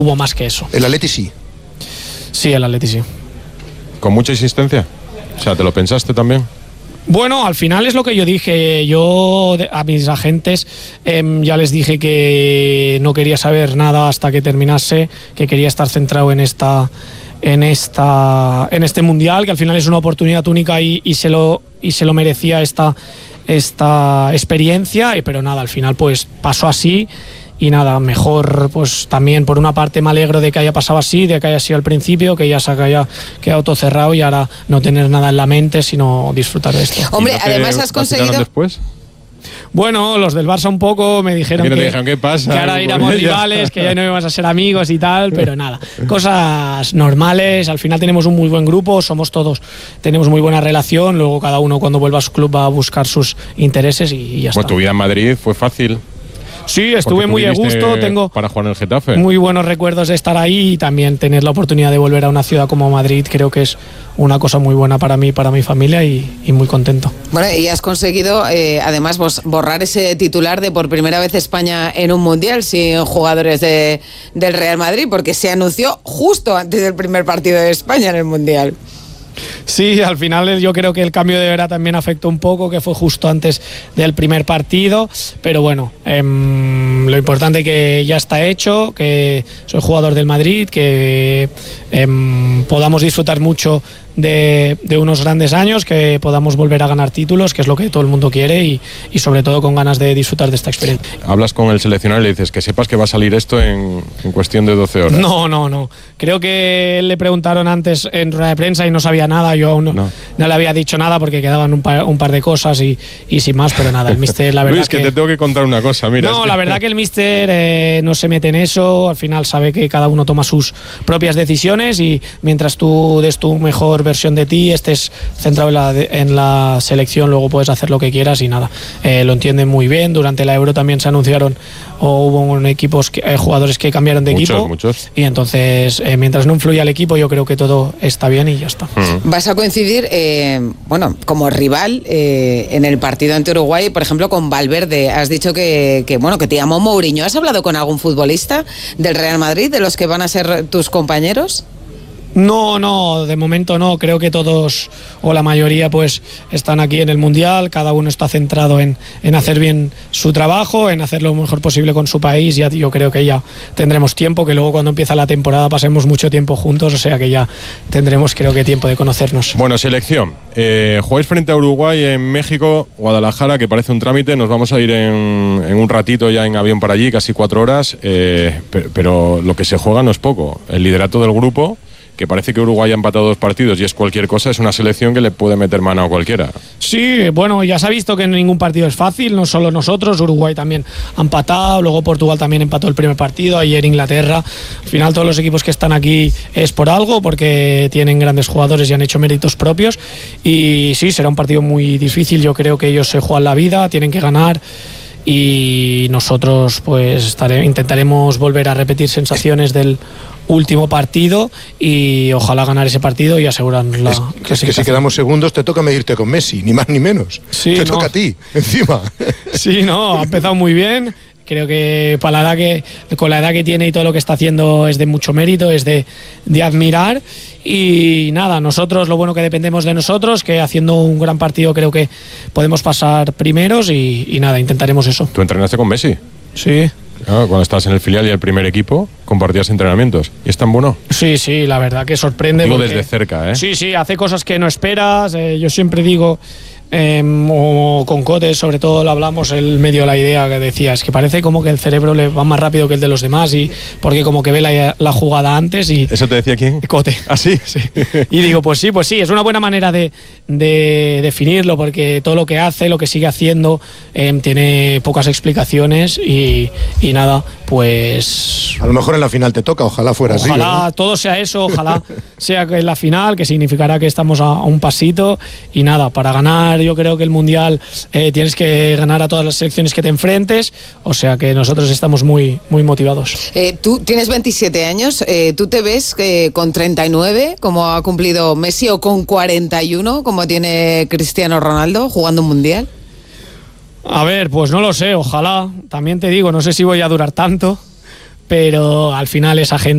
hubo más que eso. ¿El Atleti sí? Sí, el Atleti sí. ¿Con mucha insistencia? O sea, ¿te lo pensaste también? Bueno, al final es lo que yo dije. Yo a mis agentes ya les dije que no quería saber nada hasta que terminase, que quería estar centrado en este mundial, que al final es una oportunidad única y se lo merecía esta experiencia, pero nada, al final pues pasó así. Y nada, mejor, pues también por una parte me alegro de que haya pasado así, de que haya sido al principio, que ya se haya quedado todo cerrado y ahora no tener nada en la mente, sino disfrutar de esto. Hombre, además has conseguido... después? Bueno, los del Barça un poco me dijeron ¿qué pasa? Que ahora éramos rivales, que ya no íbamos a ser amigos y tal, pero nada, cosas normales. Al final tenemos un muy buen grupo, somos todos, tenemos muy buena relación, luego cada uno cuando vuelva a su club va a buscar sus intereses y ya está. Tu vida en Madrid fue fácil. Sí, estuve muy a gusto, tengo para jugar en el Getafe. Muy buenos recuerdos de estar ahí y también tener la oportunidad de volver a una ciudad como Madrid, creo que es una cosa muy buena para mí, para mi familia y muy contento. Bueno, y has conseguido además borrar ese titular de por primera vez España en un mundial sin jugadores del Real Madrid, porque se anunció justo antes del primer partido de España en el mundial. Sí, al final yo creo que el cambio de hora también afectó un poco, que fue justo antes del primer partido, pero bueno, lo importante que ya está hecho, que soy jugador del Madrid, que podamos disfrutar mucho de unos grandes años, que podamos volver a ganar títulos, que es lo que todo el mundo quiere y sobre todo con ganas de disfrutar de esta experiencia. Hablas con el seleccionador y le dices que sepas que va a salir esto en cuestión de 12 horas. No. Creo que le preguntaron antes en rueda de prensa y no sabía nada. Yo aún no le había dicho nada porque quedaban un par de cosas y sin más, pero nada, el míster, la verdad. Luis, que te tengo que contar una cosa, mira. No, la verdad que el míster no se mete en eso, al final sabe que cada uno toma sus propias decisiones y mientras tú des tu mejor versión de ti, estés centrado en la selección, luego puedes hacer lo que quieras y nada, lo entienden muy bien. Durante la Euro también se anunciaron o hubo equipos, jugadores que cambiaron de equipo. Muchos. Y entonces, mientras no influya el equipo, yo creo que todo está bien y ya está. Vas a coincidir, como rival en el partido ante Uruguay, por ejemplo, con Valverde. Has dicho que te llamó Mourinho. ¿Has hablado con algún futbolista del Real Madrid, de los que van a ser tus compañeros? No, de momento no. Creo que todos o la mayoría pues están aquí en el Mundial, cada uno está centrado en hacer bien su trabajo, en hacer lo mejor posible con su país. Ya yo creo que ya tendremos tiempo, que luego cuando empieza la temporada pasemos mucho tiempo juntos, o sea que ya tendremos, creo que, tiempo de conocernos. Bueno, selección, jugáis frente a Uruguay en México, Guadalajara, que parece un trámite. Nos vamos a ir en un ratito ya en avión para allí, casi 4 horas, pero lo que se juega no es poco. El liderato del grupo, que parece que Uruguay ha empatado 2 partidos y es cualquier cosa, es una selección que le puede meter mano a cualquiera. Sí, bueno, ya se ha visto que ningún partido es fácil, no solo nosotros, Uruguay también ha empatado, luego Portugal también empató el primer partido, ayer Inglaterra. Al final todos los equipos que están aquí es por algo, porque tienen grandes jugadores y han hecho méritos propios, y sí, será un partido muy difícil. Yo creo que ellos se juegan la vida, tienen que ganar, y nosotros pues intentaremos volver a repetir sensaciones del último partido y ojalá ganar ese partido y asegurarnos la clasificación. Es que si quedamos segundos te toca medirte con Messi, ni más ni menos. Sí, te toca a ti, encima. Sí, ha empezado muy bien. Creo que con la edad que tiene y todo lo que está haciendo es de mucho mérito, es de admirar. Y nada, nosotros, lo bueno que dependemos de nosotros, que haciendo un gran partido creo que podemos pasar primeros y nada, intentaremos eso. ¿Tú entrenaste con Messi? Sí. Claro, cuando estabas en el filial y el primer equipo, compartías entrenamientos. ¿Y es tan bueno? Sí, la verdad que sorprende. Digo desde cerca, ¿eh? Sí, hace cosas que no esperas. Yo siempre digo, o con Cote sobre todo lo hablamos, el medio la idea que decía, es que parece como que el cerebro le va más rápido que el de los demás, y porque como que ve la jugada antes. Y ¿eso te decía quién? Cote. ¿Ah, sí? Sí. Y digo, pues sí, es una buena manera de definirlo, porque todo lo que hace, lo que sigue haciendo, tiene pocas explicaciones y nada, pues... A lo mejor en la final te toca, ojalá fuera así. Ojalá todo sea eso, ojalá sea que en la final, que significará que estamos a un pasito, y nada, para ganar yo creo que el Mundial tienes que ganar a todas las selecciones que te enfrentes, o sea que nosotros estamos muy, muy motivados. Tú tienes 27 años, ¿tú te ves con 39 como ha cumplido Messi, o con 41 como tiene Cristiano Ronaldo jugando un Mundial? A ver, pues no lo sé, ojalá. También te digo, no sé si voy a durar tanto, pero al final esa gente